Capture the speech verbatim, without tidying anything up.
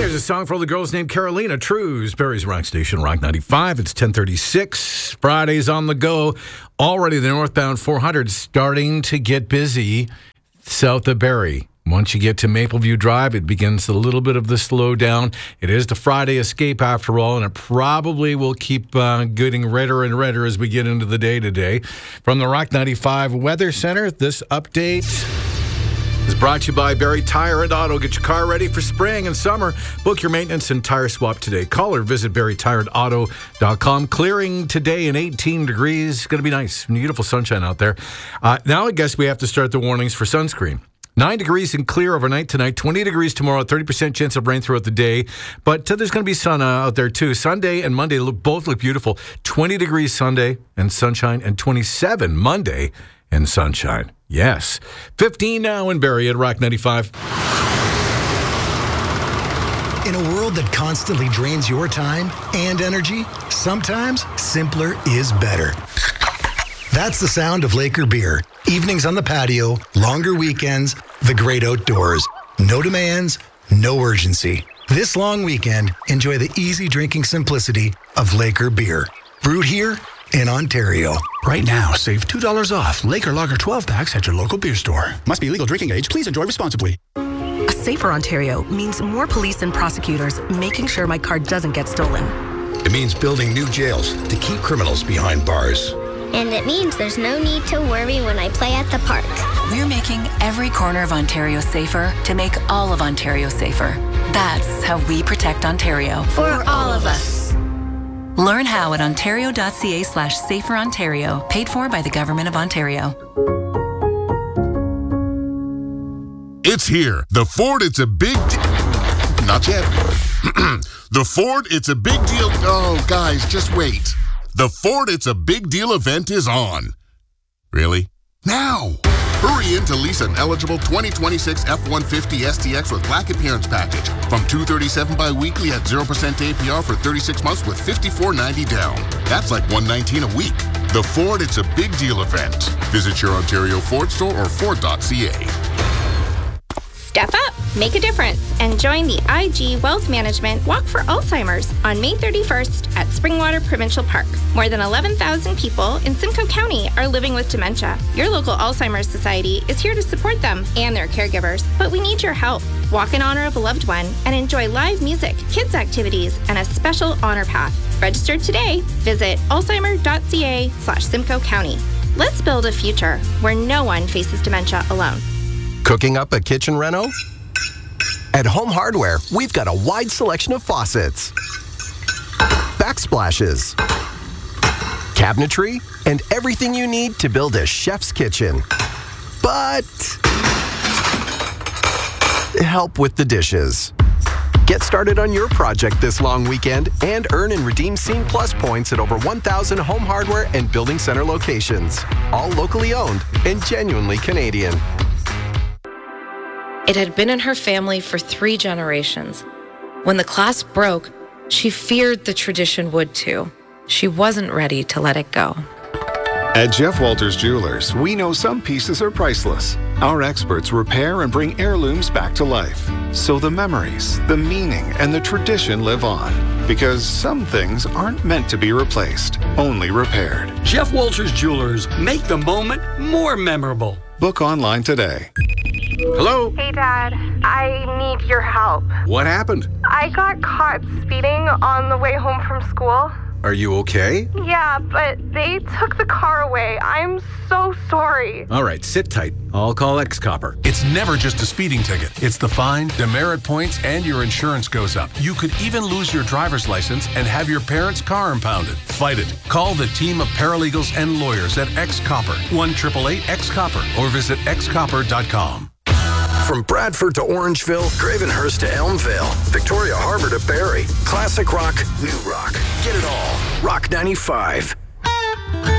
There's a song for all the girls named Carolina. Trues, Barry's Rock Station, Rock ninety-five. It's ten thirty-six. Friday's on the go. Already the northbound four hundred starting to get busy south of Barrie. Once you get to Mapleview Drive, it begins a little bit of the slowdown. It is the Friday escape after all, and it probably will keep uh, getting redder and redder as we get into the day today. From the Rock ninety-five Weather Center, this update is brought to you by Barrie Tire and Auto. Get your car ready for spring and summer. Book your maintenance and tire swap today. Call or visit barrie tire and auto dot com. Clearing today in eighteen degrees. It's going to be nice. Beautiful sunshine out there. Uh, now I guess we have to start the warnings for sunscreen. Nine degrees and clear overnight tonight. twenty degrees tomorrow. thirty percent chance of rain throughout the day. But uh, there's going to be sun uh, out there too. Sunday and Monday look, both look beautiful. twenty degrees Sunday and sunshine, and twenty-seven Monday and sunshine. Yes. fifteen now in Barrie at Rock ninety-five. In a world that constantly drains your time and energy, sometimes simpler is better. That's the sound of Laker beer. Evenings on the patio, longer weekends, the great outdoors. No demands, no urgency. This long weekend, enjoy the easy drinking simplicity of Laker beer. Brewed here in Ontario. Right now, save two dollars off Laker Lager twelve packs at your local beer store. Must be legal drinking age. Please enjoy responsibly. A safer Ontario means more police and prosecutors making sure my car doesn't get stolen. It means building new jails to keep criminals behind bars. And it means there's no need to worry when I play at the park. We're making every corner of Ontario safer to make all of Ontario safer. That's how we protect Ontario. For all of us. Learn how at ontario.ca slash safer Ontario. Paid for by the Government of Ontario. It's here. The Ford It's a Big Deal. Not yet. The Ford It's a Big Deal. Oh, guys, just wait. The Ford It's a Big Deal event is on. Really? Now! Hurry in to lease an eligible twenty twenty-six F one fifty S T X with Black Appearance Package from two hundred thirty-seven dollars bi-weekly at zero percent A P R for thirty-six months with fifty-four ninety down. That's like one hundred nineteen dollars a week. The Ford It's a Big Deal event. Visit your Ontario Ford store or Ford dot C A. Step up, make a difference, and join the I G Wealth Management Walk for Alzheimer's on May thirty-first at Springwater Provincial Park. More than eleven thousand people in Simcoe County are living with dementia. Your local Alzheimer's Society is here to support them and their caregivers, but we need your help. Walk in honor of a loved one and enjoy live music, kids activities, and a special honor path. Register today. Visit alzheimer.ca slash Simcoe County. Let's build a future where no one faces dementia alone. Cooking up a kitchen reno? At Home Hardware, we've got a wide selection of faucets, backsplashes, cabinetry, and everything you need to build a chef's kitchen. But help with the dishes. Get started on your project this long weekend and earn and redeem Scene Plus points at over one thousand Home Hardware and Building Center locations. All locally owned and genuinely Canadian. It had been in her family for three generations. When the clasp broke, she feared the tradition would too. She wasn't ready to let it go. At Jeff Walters Jewelers, we know some pieces are priceless. Our experts repair and bring heirlooms back to life. So the memories, the meaning, and the tradition live on. Because some things aren't meant to be replaced, only repaired. Jeff Walters Jewelers, make the moment more memorable. Book online today. Hello? Hey, Dad. I need your help. What happened? I got caught speeding on the way home from school. Are you okay? Yeah, but they took the car away. I'm so sorry. All right, sit tight. I'll call X-Copper. It's never just a speeding ticket. It's the fine, demerit points, and your insurance goes up. You could even lose your driver's license and have your parents' car impounded. Fight it. Call the team of paralegals and lawyers at X-Copper. one eight eight eight X Copper or visit x copper dot com. From Bradford to Orangeville, Gravenhurst to Elmvale, Victoria Harbor to Barrie, classic rock, new rock. Get it all. Rock ninety-five.